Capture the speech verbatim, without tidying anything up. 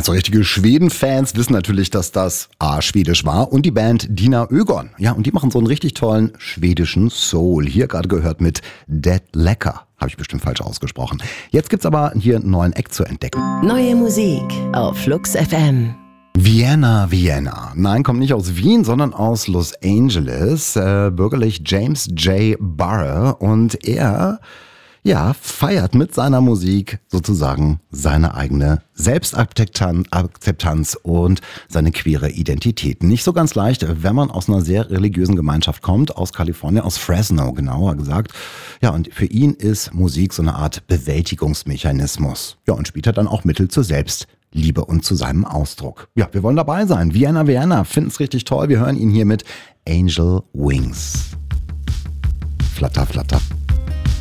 so richtige Schweden-Fans wissen natürlich, dass das A, schwedisch war und die Band Dina Ögon. Ja, und die machen so einen richtig tollen schwedischen Soul. Hier gerade gehört mit Dead Lecker. Habe ich bestimmt falsch ausgesprochen. Jetzt gibt's aber hier einen neuen Act zu entdecken. Neue Musik auf Flux F M. Vienna, Vienna. Nein, kommt nicht aus Wien, sondern aus Los Angeles. Äh, bürgerlich James J. Barr. Und er, ja, feiert mit seiner Musik sozusagen seine eigene Selbstakzeptanz und seine queere Identität. Nicht so ganz leicht, wenn man aus einer sehr religiösen Gemeinschaft kommt, aus Kalifornien, aus Fresno genauer gesagt. Ja, und für ihn ist Musik so eine Art Bewältigungsmechanismus. Ja, und spielt er dann auch Mittel zur Selbstliebe und zu seinem Ausdruck. Ja, wir wollen dabei sein. Vienna, Vienna, finden es richtig toll. Wir hören ihn hier mit Angel Wings. Flatter, flatter.